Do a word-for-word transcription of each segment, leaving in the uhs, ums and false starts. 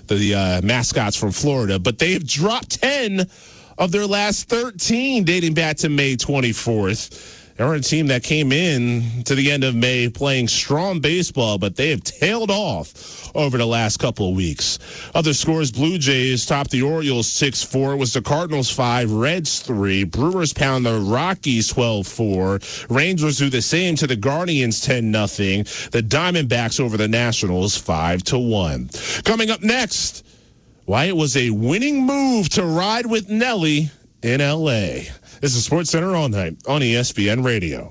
the uh, mascots from Florida. But they've dropped ten of their last thirteen dating back to May twenty-fourth. They're a team that came in to the end of May playing strong baseball, but they have tailed off over the last couple of weeks. Other scores, Blue Jays topped the Orioles six four. It was the Cardinals five, Reds three. Brewers pound the Rockies twelve four. Rangers do the same to the Guardians ten nothing. The Diamondbacks over the Nationals five to one. Coming up next, why it was a winning move to ride with Nelly in L A. This is SportsCenter All Night on E S P N Radio.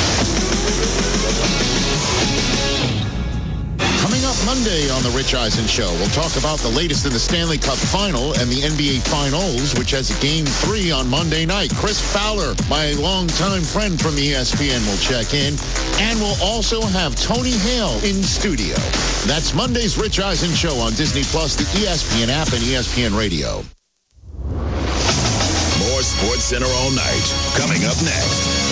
Coming up Monday on The Rich Eisen Show, we'll talk about the latest in the Stanley Cup Final and the N B A Finals, which has a game three on Monday night. Chris Fowler, my longtime friend from E S P N, will check in. And we'll also have Tony Hale in studio. That's Monday's Rich Eisen Show on Disney Plus, the E S P N app, and E S P N Radio. More SportsCenter All Night coming up next.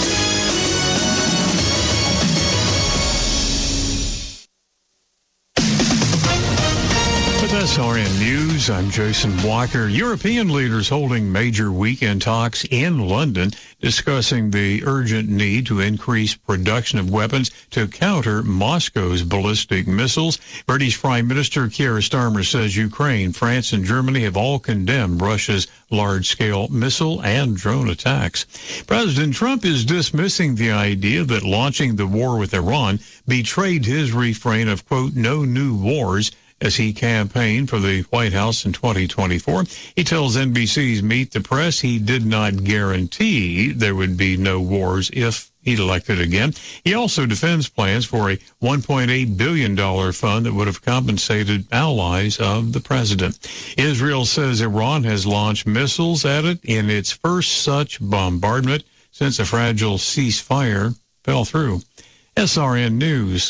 With S R N News, I'm Jason Walker. European leaders holding major weekend talks in London discussing the urgent need to increase production of weapons to counter Moscow's ballistic missiles. British Prime Minister Keir Starmer says Ukraine, France, and Germany have all condemned Russia's large-scale missile and drone attacks. President Trump is dismissing the idea that launching the war with Iran betrayed his refrain of, quote, no new wars, as he campaigned for the White House in twenty twenty-four. He tells N B C's Meet the Press he did not guarantee there would be no wars if he'd elected again. He also defends plans for a one point eight billion dollars fund that would have compensated allies of the president. Israel says Iran has launched missiles at it in its first such bombardment since a fragile ceasefire fell through. S R N News.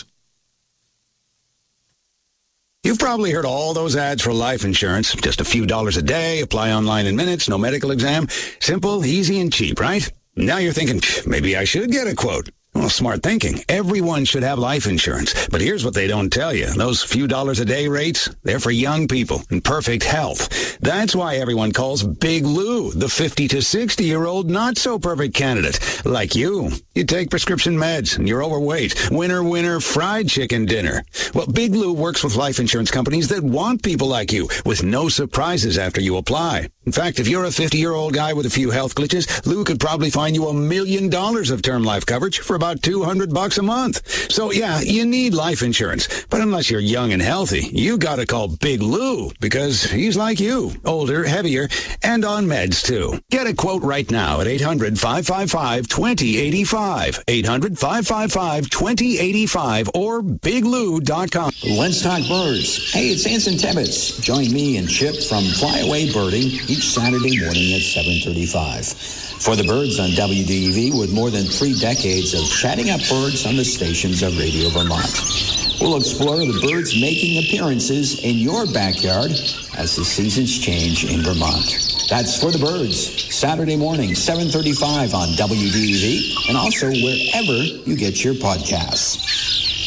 You've probably heard all those ads for life insurance. Just a few dollars a day, apply online in minutes, no medical exam. Simple, easy, and cheap, right? Now you're thinking, maybe I should get a quote. Well, smart thinking. Everyone should have life insurance. But here's what they don't tell you. Those few dollars a day rates, they're for young people in perfect health. That's why everyone calls Big Lou the fifty to sixty-year-old not-so-perfect candidate. Like you. You take prescription meds and you're overweight. Winner, winner, fried chicken dinner. Well, Big Lou works with life insurance companies that want people like you with no surprises after you apply. In fact, if you're a fifty-year-old guy with a few health glitches, Lou could probably find you a million dollars of term life coverage for about two hundred bucks a month. So yeah, you need life insurance. But unless you're young and healthy, you gotta call Big Lou because he's like you, older, heavier, and on meds too. Get a quote right now at eight hundred, five five five, two zero eight five. eight hundred, five five five, two zero eight five or big lou dot com. Let's talk birds. Hey, it's Anson Tebbets. Join me and Chip from Flyaway Birding each Saturday morning at seven thirty-five. For the Birds on W D E V, with more than three decades of chatting up birds on the stations of Radio Vermont. We'll explore the birds making appearances in your backyard as the seasons change in Vermont. That's For the Birds, Saturday morning, seven thirty-five on W D E V, and also wherever you get your podcasts.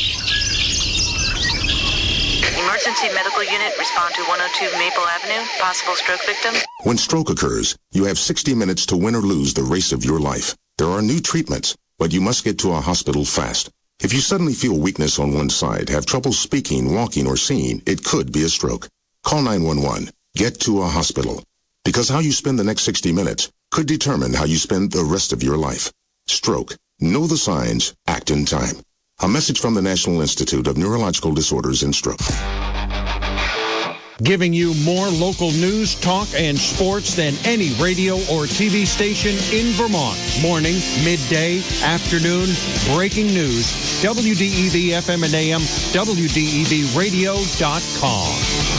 Emergency medical unit, respond to one oh two Maple Avenue, possible stroke victim. When stroke occurs, you have sixty minutes to win or lose the race of your life. There are new treatments, but you must get to a hospital fast. If you suddenly feel weakness on one side, have trouble speaking, walking, or seeing, it could be a stroke. Call nine one one. Get to a hospital. Because how you spend the next sixty minutes could determine how you spend the rest of your life. Stroke. Know the signs. Act in time. A message from the National Institute of Neurological Disorders and Stroke. Giving you more local news, talk, and sports than any radio or T V station in Vermont. Morning, midday, afternoon, breaking news. W D E V F M and A M, W D E V radio dot com.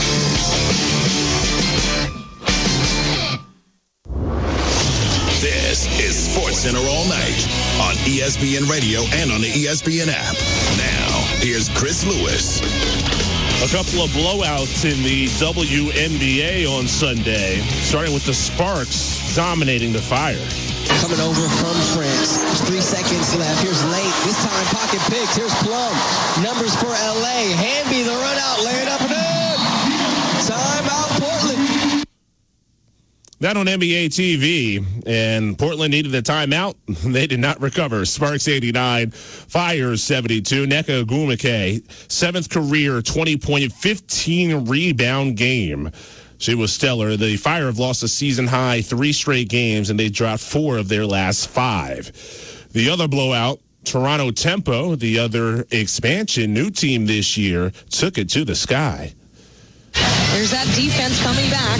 This is SportsCenter All Night on E S P N Radio and on the E S P N app. Now, here's Chris Lewis. A couple of blowouts in the W N B A on Sunday, starting with the Sparks dominating the Fire. Coming over from France. There's three seconds left. Here's Late. This time, pocket picks. Here's Plum. Numbers for L A. Hamby, the run out, laying up and in. That on N B A T V, and Portland needed a timeout. They did not recover. Sparks eighty-nine, Fire seventy-two. Nneka Ogwumike, seventh career twenty-point, fifteen-rebound game. She was stellar. The Fire have lost a season-high three straight games, and they dropped four of their last five. The other blowout, Toronto Tempo, the other expansion, new team this year, took it to the sky. There's that defense coming back.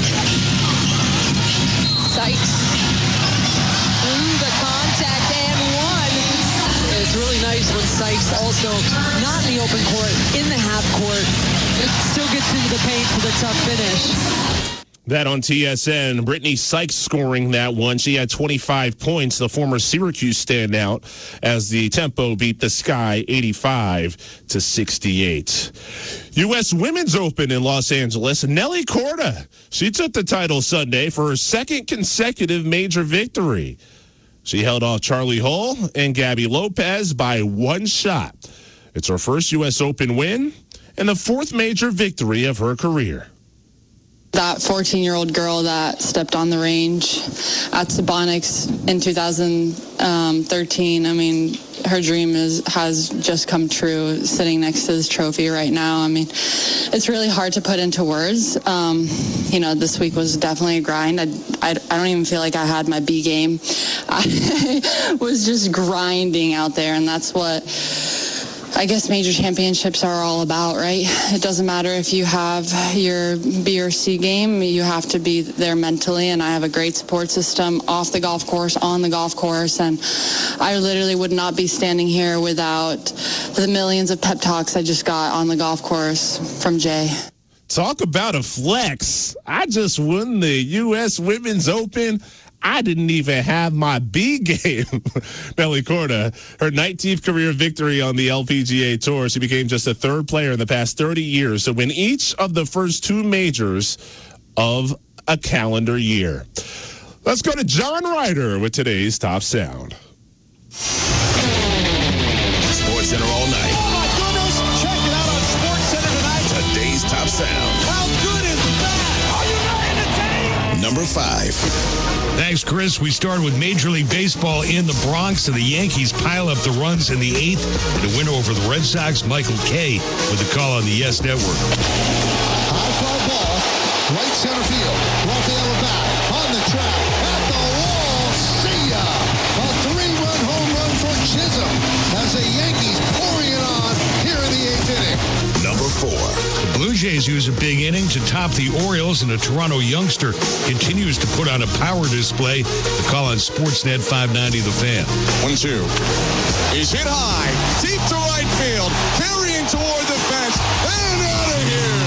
Sykes through the contact and one. It's really nice when Sykes also not in the open court, in the half court, it still gets into the paint for the tough finish. That on T S N, Brittany Sykes scoring that one. She had twenty-five points, the former Syracuse standout, as the Tempo beat the Sky eighty-five to sixty-eight. U S Women's Open in Los Angeles, Nelly Korda. She took the title Sunday for her second consecutive major victory. She held off Charlie Hull and Gabby Lopez by one shot. It's her first U S Open win and the fourth major victory of her career. That fourteen-year-old girl that stepped on the range at Sabonics in two thousand thirteen, I mean, her dream is has just come true sitting next to this trophy right now. I mean, it's really hard to put into words. Um, you know, this week was definitely a grind. I, I, I don't even feel like I had my B game. I was just grinding out there, and that's what I guess major championships are all about, right? It doesn't matter if you have your B or C game, you have to be there mentally, and I have a great support system off the golf course, on the golf course, and I literally would not be standing here without the millions of pep talks I just got on the golf course from Jay. Talk about a flex. I just won the U S Women's Open. I didn't even have my B game. Nelly Korda, her nineteenth career victory on the L P G A Tour. She became just the third player in the past thirty years to win each of the first two majors of a calendar year. Let's go to John Ryder with today's Top Sound. Sports Center all night. Oh, my goodness. Check it out on Sports Center tonight. Today's Top Sound. How good is that? Are you not entertained? Number five. Thanks, Chris. We start with Major League Baseball in the Bronx, and the Yankees pile up the runs in the eighth in a win over the Red Sox. Michael Kay with the call on the Yes Network. High fly ball, right center field. Rafael back on the track, at the wall. See ya! A three-run home run for Chisholm as the Yankees pouring it on here in the eighth inning. Number four. The Blue Jays use a big inning to top the Orioles, and a Toronto youngster continues to put on a power display. The call on Sportsnet five ninety The Fan. one two. He's hit high, deep to right field, carrying toward the fence, and out of here.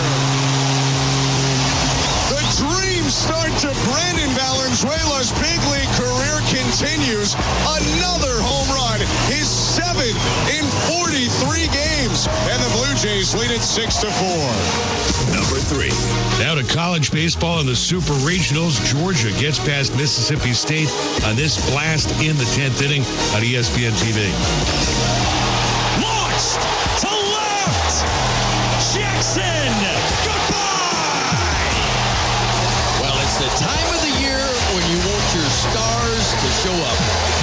The dream start to Brandon Valenzuela's big league career continues. Another home run, his seventh in forty-three games, and the Blue Jays lead it six to four. Number three. Now to college baseball in the Super Regionals. Georgia gets past Mississippi State on this blast in the tenth inning on E S P N T V. Launched to left. Jackson. Goodbye. Well, it's the time of the year when you want your stars to show up.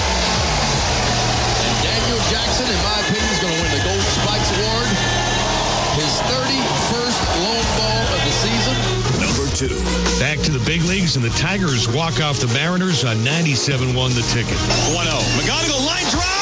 And Daniel Jackson, in my opinion, is going to win the Gold Spikes Award. His thirty-first lone ball of the season. Number two. Back to the big leagues, and the Tigers walk off the Mariners on ninety-seven one The Ticket. one oh. McGonigal line drive.